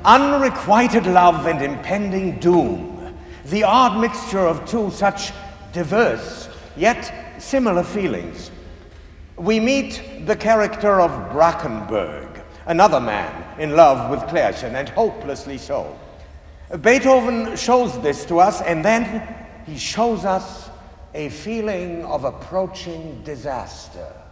unrequited love and impending doom, the odd mixture of two such diverse yet similar feelings. We meet the character of Brackenberg, another man in love with Klärchen, and hopelessly so. Beethoven shows this to us, and then he shows us a feeling of approaching disaster.